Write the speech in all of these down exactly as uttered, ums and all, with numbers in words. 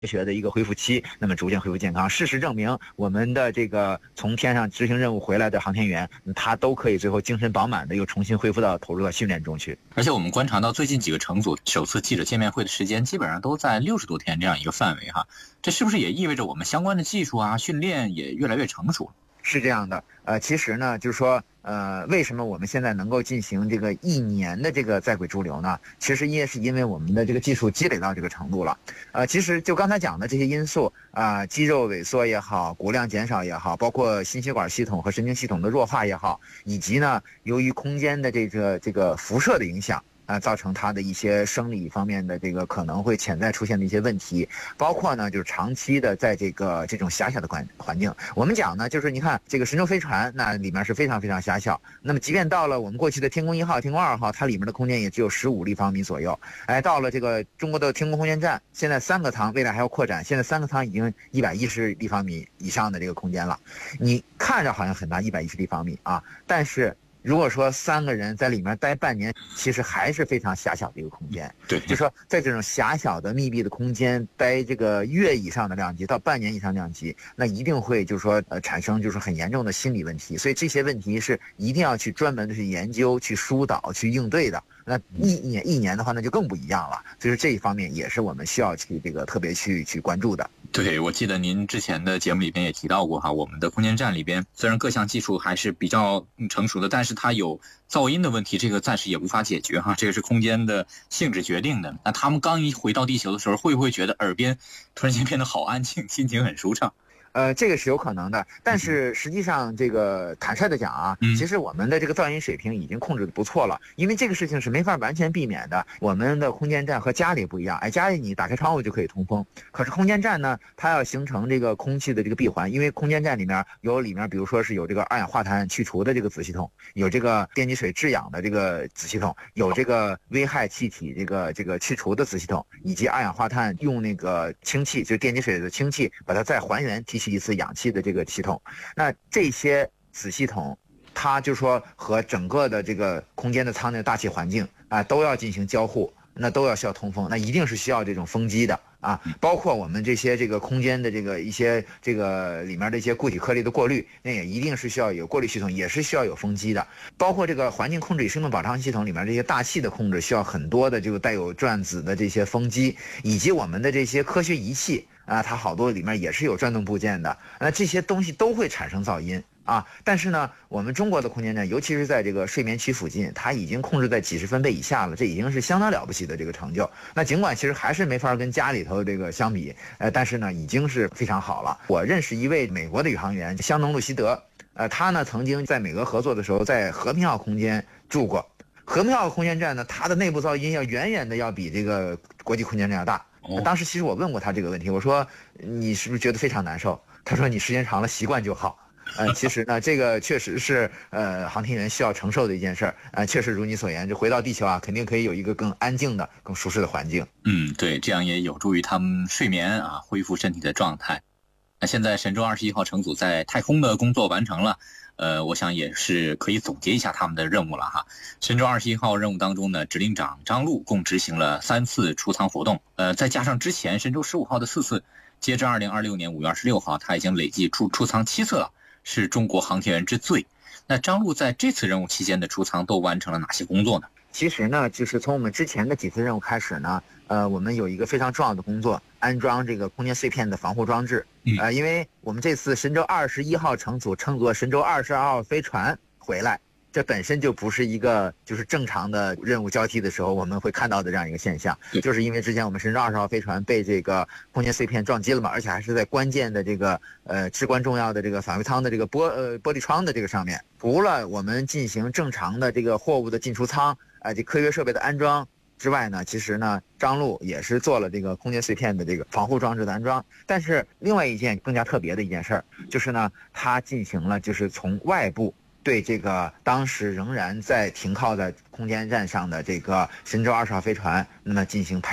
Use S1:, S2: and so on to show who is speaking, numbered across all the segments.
S1: 学的一个恢复期，那么逐渐恢复健康。事实证明，我们的这个从天上执行任务回来的航天员，他都可以最后精神饱满的又重新恢复到投入到训练中去。
S2: 而且我们观察到最近几个乘组首次记者见面会的时间，基本上都在六十多天这样一个范围哈。这是不是也意味着我们相关的技术啊、训练也越来越成熟了？
S1: 是这样的，呃，其实呢，就是说，呃，为什么我们现在能够进行这个一年的这个在轨驻留呢？其实也是因为我们的这个技术积累到这个程度了。呃，其实就刚才讲的这些因素啊、呃，肌肉萎缩也好，骨量减少也好，包括心血管系统和神经系统的弱化也好，以及呢，由于空间的这个这个辐射的影响。啊，造成它的一些生理方面的这个可能会潜在出现的一些问题，包括呢就是长期的在这个这种狭小的环环境。我们讲呢，就是你看这个神舟飞船，那里面是非常非常狭小。那么即便到了我们过去的天宫一号、天宫二号，它里面的空间也只有十五立方米左右。哎，到了这个中国的天宫空间站，现在三个舱，未来还要扩展，现在三个舱已经一百一十立方米以上的这个空间了。你看着好像很大，一百一十立方米啊，但是。如果说三个人在里面待半年，其实还是非常狭小的一个空间。
S2: 对，
S1: 就说在这种狭小的密闭的空间待这个月以上的量级到半年以上量级，那一定会就是说呃产生就是很严重的心理问题。所以这些问题是一定要去专门的去研究、去疏导、去应对的。那一年一年的话，那就更不一样了。所以说这一方面也是我们需要去这个特别去去关注的。
S2: 对，我记得您之前的节目里边也提到过哈，我们的空间站里边虽然各项技术还是比较成熟的，但是它有噪音的问题，这个暂时也无法解决哈，这个是空间的性质决定的。那他们刚一回到地球的时候，会不会觉得耳边突然间变得好安静，心情很舒畅？
S1: 呃，这个是有可能的，但是实际上这个坦率的讲啊，其实我们的这个噪音水平已经控制的不错了，因为这个事情是没法完全避免的。我们的空间站和家里不一样，哎，家里你打开窗户就可以通风，可是空间站呢，它要形成这个空气的这个闭环，因为空间站里面有里面比如说是有这个二氧化碳去除的这个子系统，有这个电解水制氧的这个子系统，有这个危害气体这个这个去除的子系统，以及二氧化碳用那个氢气，就是电解水的氢气把它再还原提取一次氧气的这个系统。那这些子系统它就说和整个的这个空间的舱内的大气环境啊都要进行交互，那都要需要通风，那一定是需要这种风机的啊，包括我们这些这个空间的这个一些这个里面的一些固体颗粒的过滤，那也一定是需要有过滤系统，也是需要有风机的。包括这个环境控制与生命保障系统里面这些大气的控制，需要很多的这个带有转子的这些风机，以及我们的这些科学仪器啊，它好多里面也是有转动部件的，那这些东西都会产生噪音。啊，但是呢，我们中国的空间站，尤其是在这个睡眠区附近，它已经控制在几十分贝以下了，这已经是相当了不起的这个成就。那尽管其实还是没法跟家里头这个相比，呃，但是呢，已经是非常好了。我认识一位美国的宇航员香农·路希德，呃，他呢曾经在美俄合作的时候，在和平号空间住过。和平号空间站呢，它的内部噪音要远远的要比这个国际空间站要大。当时其实我问过他这个问题，我说你是不是觉得非常难受？他说你时间长了习惯就好。呃，其实呢，这个确实是呃航天员需要承受的一件事儿。呃，确实如你所言，就回到地球啊，肯定可以有一个更安静的、更舒适的环境。
S2: 嗯，对，这样也有助于他们睡眠啊，恢复身体的状态。那现在神舟二十一号乘组在太空的工作完成了，呃，我想也是可以总结一下他们的任务了哈。神舟二十一号任务当中呢，指令长张陆共执行了三次出舱活动，呃，再加上之前神舟十五号的四次，截至二零二六年五月二十六号，他已经累计出出舱七次了。是中国航天员之最。那张陆在这次任务期间的出舱都完成了哪些工作呢？
S1: 其实呢，就是从我们之前的几次任务开始呢，呃，我们有一个非常重要的工作，安装这个空间碎片的防护装置。呃，因为我们这次神舟二十一号乘组乘坐神舟二十二号飞船回来，这本身就不是一个就是正常的任务交替的时候我们会看到的这样一个现象，就是因为之前我们神舟二十号飞船被这个空间碎片撞击了嘛，而且还是在关键的这个呃至关重要的这个返回舱的这个玻呃玻璃窗的这个上面，除了我们进行正常的这个货物的进出舱啊、呃、这科学设备的安装之外呢，其实呢张陆也是做了这个空间碎片的这个防护装置的安装。但是另外一件更加特别的一件事儿，就是呢他进行了就是从外部对这个当时仍然在停靠在空间站上的这个神舟二十号飞船，那么进行拍照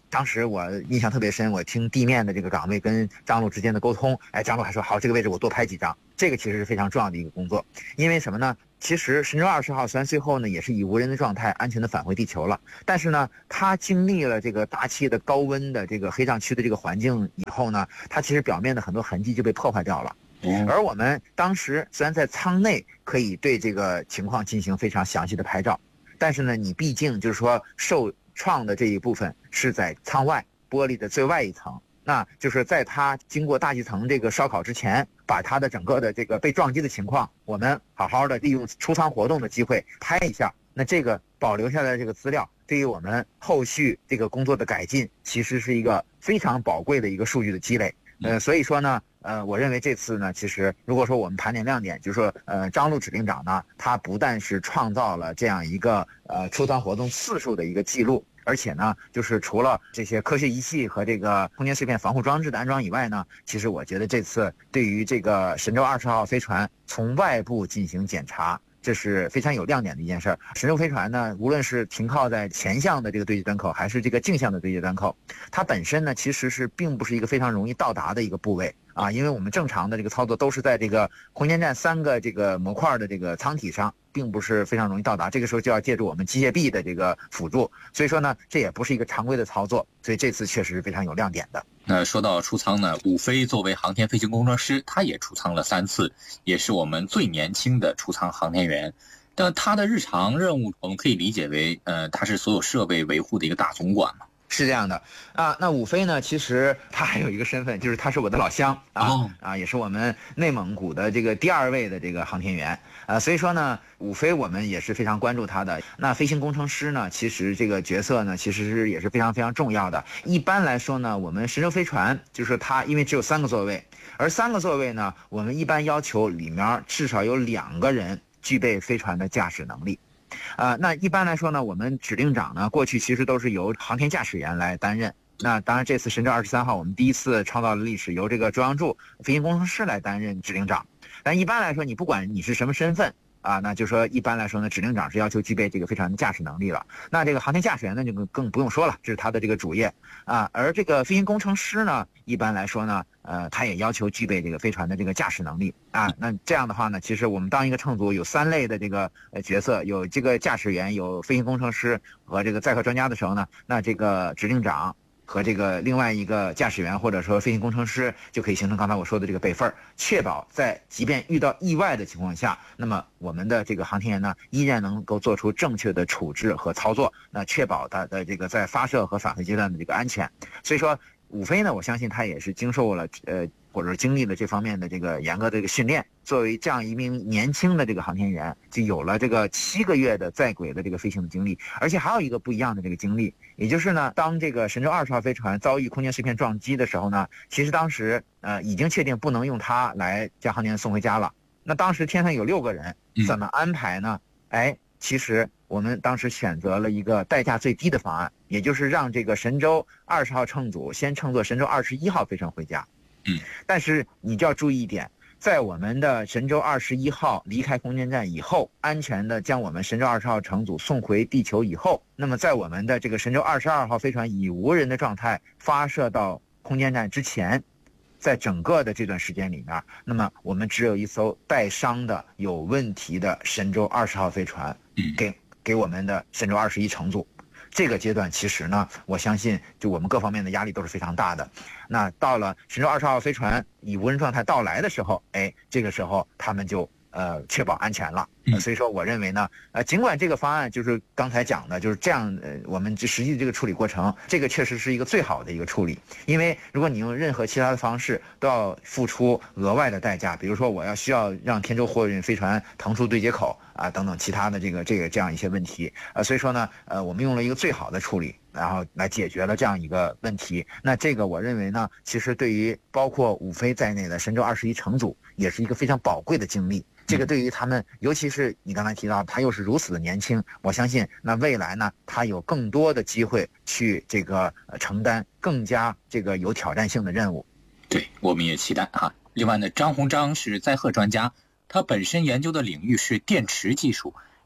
S1: 当时我印象特别深，我听地面的这个岗位跟张璐之间的沟通，哎，张璐还说好，这个位置我多拍几张，这个其实是非常重要的一个工作。因为什么呢？其实神舟二十号虽然最后呢也是以无人的状态安全的返回地球了，但是呢，它经历了这个大气的高温的这个黑障区的这个环境以后呢，它其实表面的很多痕迹就被破坏掉了。而我们当时虽然在舱内可以对这个情况进行非常详细的拍照，但是呢，你毕竟就是说受创的这一部分是在舱外玻璃的最外一层，那就是在它经过大气层这个烧烤之前，把它的整个的这个被撞击的情况，我们好好的利用出舱活动的机会拍一下。那这个保留下来的这个资料，对于我们后续这个工作的改进，其实是一个非常宝贵的一个数据的积累。呃，所以说呢，呃，我认为这次呢，其实如果说我们盘点亮点，就是说，呃，张璐指令长呢，他不但是创造了这样一个呃出舱活动次数的一个记录，而且呢，就是除了这些科学仪器和这个空间碎片防护装置的安装以外呢，其实我觉得这次对于这个神舟二十号飞船从外部进行检查，这是非常有亮点的一件事儿。神舟飞船呢，无论是停靠在前向的这个对接端口，还是这个径向的对接端口，它本身呢其实是并不是一个非常容易到达的一个部位啊，因为我们正常的这个操作都是在这个空间站三个这个模块的这个舱体上，并不是非常容易到达，这个时候就要借助我们机械臂的这个辅助，所以说呢，这也不是一个常规的操作，所以这次确实是非常有亮点的。
S2: 那说到出舱呢，伍飞作为航天飞行工程师，他也出舱了三次，也是我们最年轻的出舱航天员。但他的日常任务，我们可以理解为，呃，他是所有设备维护的一个大总管嘛。
S1: 是这样的啊，那伍飞呢，其实他还有一个身份，就是他是我的老乡啊、哦、啊，也是我们内蒙古的这个第二位的这个航天员啊，所以说呢，伍飞我们也是非常关注他的。那飞行工程师呢，其实这个角色呢，其实是也是非常非常重要的。一般来说呢，我们神舟飞船就是它，因为只有三个座位，而三个座位呢，我们一般要求里面至少有两个人具备飞船的驾驶能力。呃，那一般来说呢，我们指令长呢，过去其实都是由航天驾驶员来担任。那当然，这次神舟二十三号，我们第一次创造了历史，由这个周阳柱飞行工程师来担任指令长。但一般来说，你不管你是什么身份啊，那就说一般来说呢，指令长是要求具备这个飞船的驾驶能力了。那这个航天驾驶员呢，就更不用说了，这是他的这个主业啊。而这个飞行工程师呢，一般来说呢，呃，他也要求具备这个飞船的这个驾驶能力啊。那这样的话呢，其实我们当一个乘组有三类的这个呃角色，有这个驾驶员、有飞行工程师和这个载荷专家的时候呢，那这个指令长和这个另外一个驾驶员或者说飞行工程师就可以形成刚才我说的这个备份，确保在即便遇到意外的情况下，那么我们的这个航天员呢依然能够做出正确的处置和操作，那确保它的这个在发射和返回阶段的这个安全。所以说伍飞呢，我相信他也是经受了呃或者经历了这方面的这个严格的这个训练，作为这样一名年轻的这个航天员，就有了这个七个月的在轨的这个飞行的经历。而且还有一个不一样的这个经历，也就是呢，当这个神舟二十号飞船遭遇空间碎片撞击的时候呢，其实当时呃已经确定不能用它来将航天员送回家了。那当时天上有六个人，怎么安排呢？哎，其实我们当时选择了一个代价最低的方案，也就是让这个神舟二十号乘组先乘坐神舟二十一号飞船回家。
S2: 嗯，
S1: 但是你就要注意一点，在我们的神舟二十一号离开空间站以后，安全的将我们神舟二十号乘组送回地球以后，那么在我们的这个神舟二十二号飞船以无人的状态发射到空间站之前，在整个的这段时间里面，那么我们只有一艘带伤的有问题的神舟二十号飞船给给我们的神舟二十一乘组。这个阶段其实呢，我相信就我们各方面的压力都是非常大的。那到了神舟二十号飞船以无人状态到来的时候，哎，这个时候他们就呃确保安全了。呃、所以说我认为呢，呃，尽管这个方案就是刚才讲的就是这样，呃，我们实际这个处理过程，这个确实是一个最好的一个处理。因为如果你用任何其他的方式，都要付出额外的代价，比如说我要需要让天舟货运飞船腾出对接口啊等等其他的这个这个这样一些问题。呃，所以说呢，呃，我们用了一个最好的处理，然后来解决了这样一个问题。那这个我认为呢，其实对于包括伍飞在内的神舟二十一乘组，也是一个非常宝贵的经历。这个对于他们，尤其是你刚才提到他又是如此的年轻，我相信那未来呢，他有更多的机会去这个承担更加这个有挑战性的任务。
S2: 对，我们也期待哈。另外呢，张鸿章是载荷专家，他本身研究的领域是电池技术，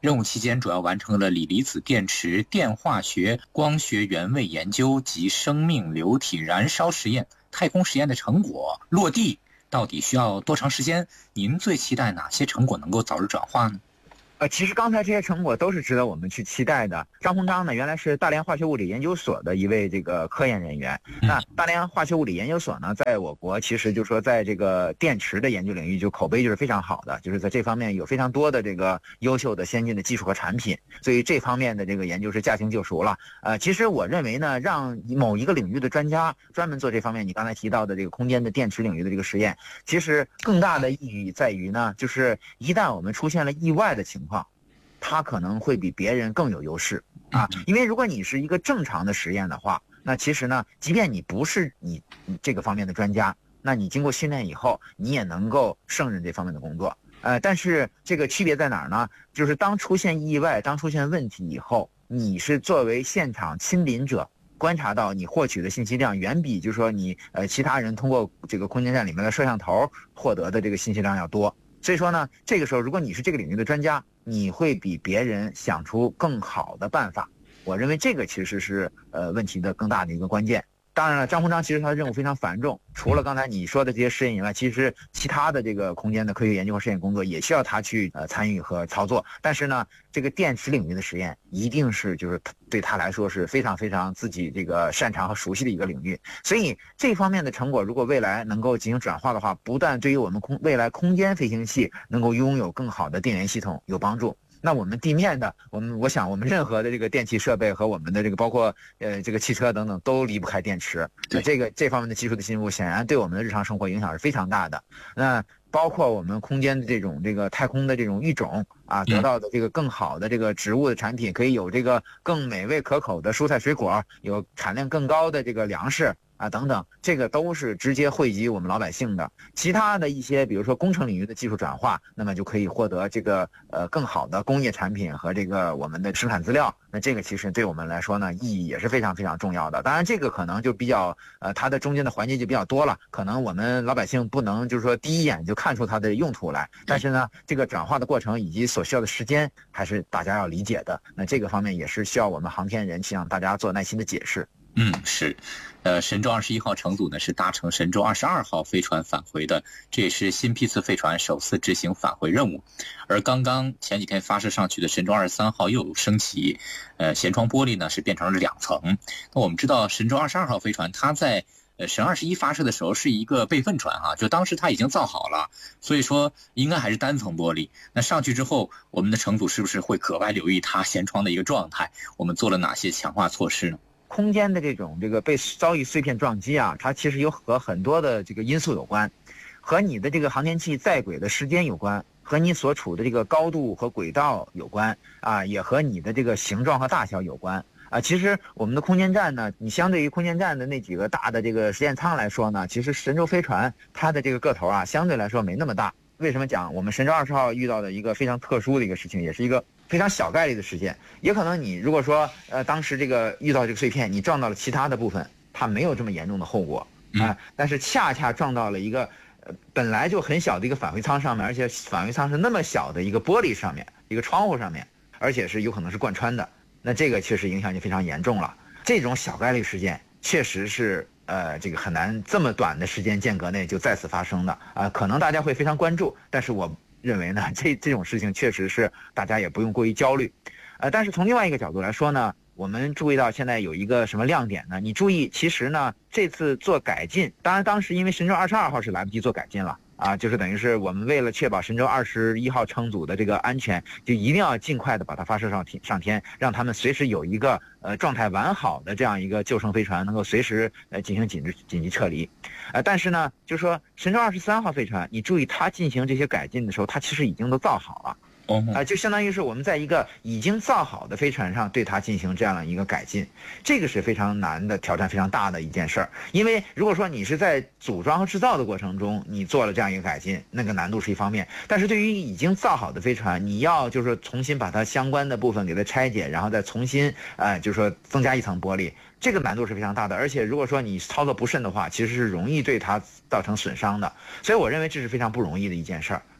S2: 任务期间主要完成了锂离子电池电化学、光学原位研究及生命流体燃烧实验。太空实验的成果落地到底需要多长时间？您最期待哪些成果能够早日转化呢？
S1: 呃，其实刚才这些成果都是值得我们去期待的。张鸿章呢，原来是大连化学物理研究所的一位这个科研人员。那大连化学物理研究所呢，在我国其实就是说，在这个电池的研究领域就口碑就是非常好的，就是在这方面有非常多的这个优秀的先进的技术和产品，所以这方面的这个研究是驾轻就熟了。呃，其实我认为呢，让某一个领域的专家专门做这方面，你刚才提到的这个空间的电池领域的这个实验，其实更大的意义在于呢，就是一旦我们出现了意外的情况，它可能会比别人更有优势啊，因为如果你是一个正常的实验的话，那其实呢，即便你不是你这个方面的专家，那你经过训练以后，你也能够胜任这方面的工作。呃，但是这个区别在哪儿呢？就是当出现意外、当出现问题以后，你是作为现场亲临者，观察到你获取的信息量远比就是说你呃其他人通过这个空间站里面的摄像头获得的这个信息量要多。所以说呢，这个时候如果你是这个领域的专家，你会比别人想出更好的办法。我认为这个其实是呃问题的更大的一个关键。当然了，张鸿章其实他的任务非常繁重，除了刚才你说的这些实验以外，其实其他的这个空间的科学研究和实验工作也需要他去呃参与和操作。但是呢，这个电池领域的实验一定是就是对他来说是非常非常自己这个擅长和熟悉的一个领域。所以这方面的成果如果未来能够进行转化的话，不但对于我们空未来空间飞行器能够拥有更好的电源系统有帮助，那我们地面的，我们我想我们任何的这个电气设备和我们的这个包括呃这个汽车等等都离不开电池。
S2: 对，
S1: 这个这方面的技术的进步显然对我们的日常生活影响是非常大的。那包括我们空间的这种这个太空的这种育种啊，得到的这个更好的这个植物的产品，可以有这个更美味可口的蔬菜水果，有产量更高的这个粮食啊等等，这个都是直接惠及我们老百姓的。其他的一些比如说工程领域的技术转化，那么就可以获得这个呃更好的工业产品和这个我们的生产资料。那这个其实对我们来说呢，意义也是非常非常重要的。当然这个可能就比较呃它的中间的环节就比较多了，可能我们老百姓不能就是说第一眼就看出它的用途来，但是呢这个转化的过程以及所需要的时间还是大家要理解的。那这个方面也是需要我们航天人向大家做耐心的解释。
S2: 嗯，是，呃，神舟二十一号乘组呢是搭乘神舟二十二号飞船返回的，这也是新批次飞船首次执行返回任务。而刚刚前几天发射上去的神舟二十三号又升级，呃，舷窗玻璃呢是变成了两层。那我们知道神舟二十二号飞船它在呃神二十一发射的时候是一个备份船哈，就当时它已经造好了，所以说应该还是单层玻璃。那上去之后，我们的乘组是不是会格外留意它舷窗的一个状态？我们做了哪些强化措施呢？
S1: 空间的这种这个被遭遇碎片撞击啊，它其实有和很多的这个因素有关，和你的这个航天器在轨的时间有关，和你所处的这个高度和轨道有关啊，也和你的这个形状和大小有关啊。其实我们的空间站呢，你相对于空间站的那几个大的这个实验舱来说呢，其实神舟飞船它的这个个头啊，相对来说没那么大。为什么讲我们神舟二十号遇到的一个非常特殊的一个事情，也是一个非常小概率的事件，也可能你如果说呃当时这个遇到这个碎片，你撞到了其他的部分，它没有这么严重的后果啊、呃，但是恰恰撞到了一个呃本来就很小的一个返回舱上面，而且返回舱是那么小的一个玻璃上面，一个窗户上面，而且是有可能是贯穿的，那这个确实影响就非常严重了。这种小概率事件确实是呃，这个很难这么短的时间间隔内就再次发生的啊、呃，可能大家会非常关注，但是我认为呢，这这种事情确实是大家也不用过于焦虑，呃，但是从另外一个角度来说呢，我们注意到现在有一个什么亮点呢？你注意，其实呢，这次做改进，当然当时因为神舟二十二号是来不及做改进了。啊，就是等于是我们为了确保神舟二十一号乘组的这个安全，就一定要尽快的把它发射上天上天，让他们随时有一个呃状态完好的这样一个救生飞船，能够随时呃进行紧急紧急撤离。呃，但是呢，就是说神舟二十三号飞船，你注意它进行这些改进的时候，它其实已经都造好了。啊、呃，就相当于是我们在一个已经造好的飞船上对它进行这样的一个改进，这个是非常难的挑战，非常大的一件事儿。因为如果说你是在组装和制造的过程中，你做了这样一个改进，那个难度是一方面；但是对于已经造好的飞船，你要就是重新把它相关的部分给它拆解，然后再重新呃，就是说增加一层玻璃，这个难度是非常大的。而且如果说你操作不慎的话，其实是容易对它造成损伤的。所以我认为这是非常不容易的一件事儿。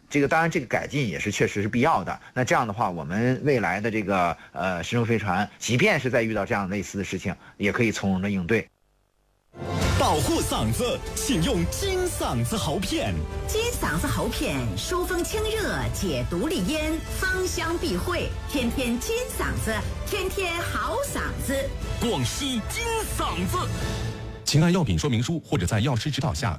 S1: 这个当然这个改进也是确实是必要的。那这样的话，我们未来的这个呃神舟飞船，即便是在遇到这样类似的事情，也可以从容的应对。
S3: 保护嗓子，请用金嗓子喉片。
S4: 金嗓子喉片，疏风清热，解毒利咽，芳香避秽，天天金嗓子，天天好嗓子。
S3: 广西金嗓子。请按药品说明书或者在药师指导下